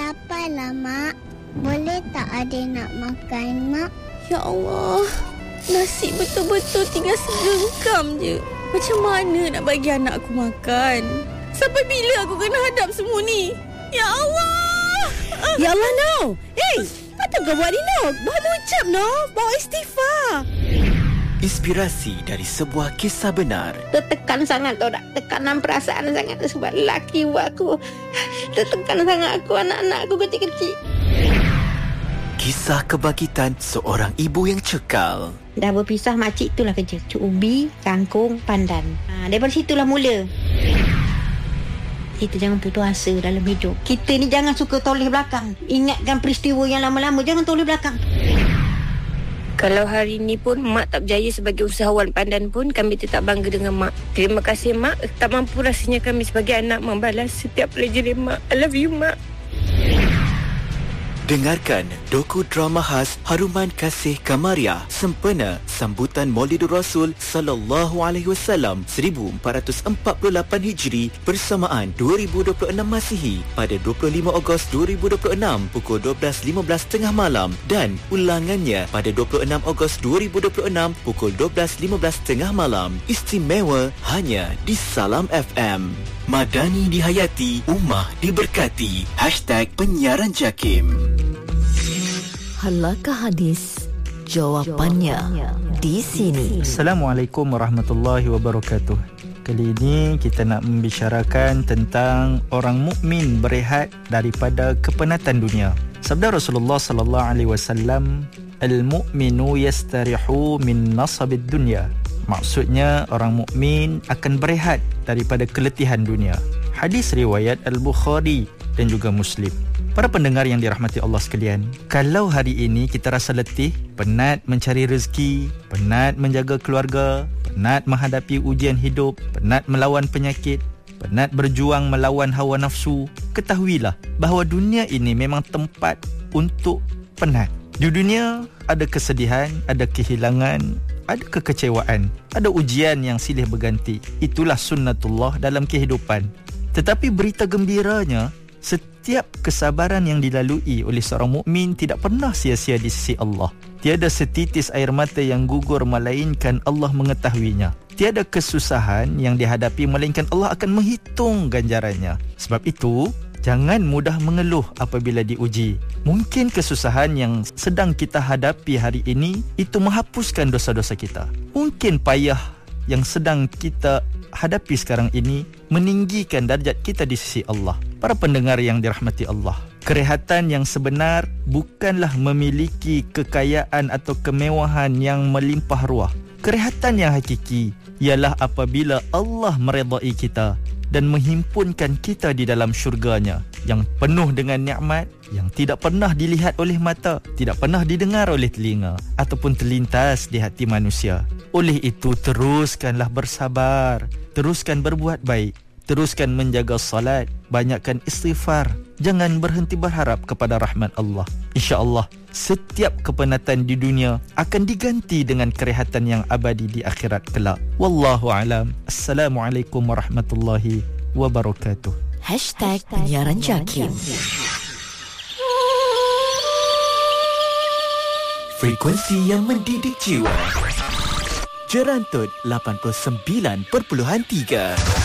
Laparlah, Mak. Boleh tak adik nak makan, Mak? Ya Allah, nasi betul-betul tinggal segenggam je. Macam mana nak bagi anak aku makan? Sampai bila aku kena hadap semua ni? Ya Allah! Ya Allah, no. Apa kau buat ni, no? Baru ucap, no? Bawa istighfar. Inspirasi dari sebuah kisah benar. Tertekan sangat tau tak? Tekanan perasaan sangat sebab lelaki aku. Tertekan sangat aku, anak-anak aku kecil-kecil. Kisah kebangkitan seorang ibu yang cekal. Dah berpisah, makcik itulah kerja. Cuk ubi, kangkung, pandan. Daripada situlah mula. Kita jangan putus asa dalam hidup. Kita ni jangan suka toleh belakang. Ingatkan peristiwa yang lama-lama, jangan toleh belakang. Kalau hari ni pun Mak tak berjaya sebagai usahawan pandan pun, kami tetap bangga dengan Mak. Terima kasih Mak. Tak mampu rasanya kami sebagai anak membalas setiap pelajaran Mak. I love you Mak. Dengarkan doku drama khas Haruman Kasih Kamariah sempena sambutan Maulidur Rasul sallallahu alaihi wasallam 1448 Hijri bersamaan 2026 Masihi pada 25 Ogos 2026 pukul 12.15 tengah malam dan ulangannya pada 26 Ogos 2026 pukul 12.15 tengah malam. Istimewa hanya di Salam FM. Madani dihayati, Ummah diberkati. #penyiaran JAKIM. Halakah hadis? Jawapannya di sini. Assalamualaikum warahmatullahi wabarakatuh. Kali ini kita nak membicarakan tentang orang mukmin berehat daripada kepenatan dunia. Sabda Rasulullah sallallahu alaihi wasallam, "Al-mu'minu yastarihu min nasabid dunya." Maksudnya orang mukmin akan berehat daripada keletihan dunia. Hadis riwayat Al-Bukhari dan juga Muslim. Para pendengar yang dirahmati Allah sekalian, kalau hari ini kita rasa letih, penat mencari rezeki, penat menjaga keluarga, penat menghadapi ujian hidup, penat melawan penyakit, penat berjuang melawan hawa nafsu, ketahuilah bahawa dunia ini memang tempat untuk penat. Di dunia ada kesedihan, ada kehilangan, ada kekecewaan, ada ujian yang silih berganti. Itulah sunnatullah dalam kehidupan. Tetapi berita gembiranya, setiap kesabaran yang dilalui oleh seorang mukmin tidak pernah sia-sia di sisi Allah. Tiada setitis air mata yang gugur melainkan Allah mengetahuinya. Tiada kesusahan yang dihadapi melainkan Allah akan menghitung ganjarannya. Sebab itu, jangan mudah mengeluh apabila diuji. Mungkin kesusahan yang sedang kita hadapi hari ini itu menghapuskan dosa-dosa kita. Mungkin payah yang sedang kita hadapi sekarang ini meninggikan darjat kita di sisi Allah. Para pendengar yang dirahmati Allah, kerehatan yang sebenar bukanlah memiliki kekayaan atau kemewahan yang melimpah ruah. Kerehatan yang hakiki ialah apabila Allah meredai kita dan menghimpunkan kita di dalam syurganya yang penuh dengan nikmat yang tidak pernah dilihat oleh mata, tidak pernah didengar oleh telinga ataupun terlintas di hati manusia. Oleh itu, teruskanlah bersabar, teruskan berbuat baik, teruskan menjaga salat, banyakkan istighfar, jangan berhenti berharap kepada rahmat Allah. InsyaAllah setiap kepenatan di dunia akan diganti dengan kerehatan yang abadi di akhirat kelak. Wallahu alam. Assalamualaikum warahmatullahi wabarakatuh. #penyiaran JAKIM. Frekuensi yang mendidik jiwa. Jerantut 89.3.